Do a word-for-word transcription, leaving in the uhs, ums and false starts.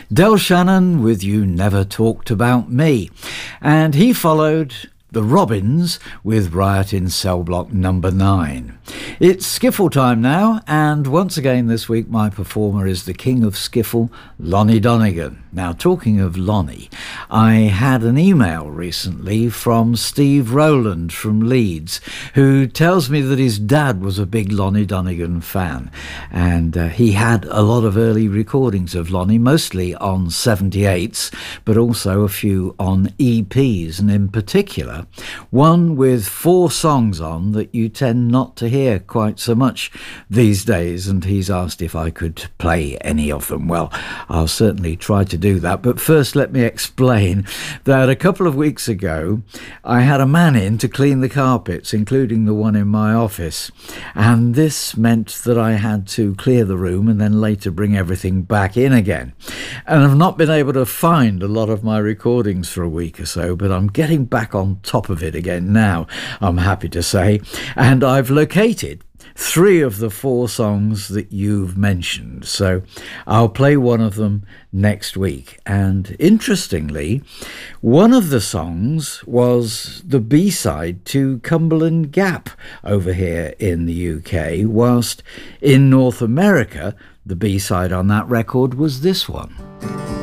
Del Shannon with You Never Talked About Me. And he followed The Robins with Riot in Cell Block number nine. It's skiffle time now, and once again this week my performer is the king of skiffle, Lonnie Donegan. Now, talking of Lonnie, I had an email recently from Steve Rowland from Leeds, who tells me that his dad was a big Lonnie Donegan fan, and uh, he had a lot of early recordings of Lonnie, mostly on seventy-eights, but also a few on E Ps, and in particular one with four songs on that you tend not to hear quite so much these days, and he's asked if I could play any of them. Well, I'll certainly try to do that, but first let me explain that a couple of weeks ago I had a man in to clean the carpets, including the one in my office, and this meant that I had to clear the room and then later bring everything back in again. And I've not been able to find a lot of my recordings for a week or so, but I'm getting back on top of it again now, I'm happy to say, and I've located three of the four songs that you've mentioned, so I'll play one of them next week. And interestingly, one of the songs was the B-side to Cumberland Gap over here in the U K, whilst in North America the B-side on that record was this one.